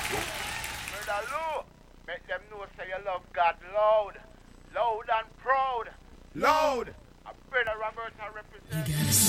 Brother Lou, make them know say you love God loud. Loud and proud. Loud. Brother Roberta represents.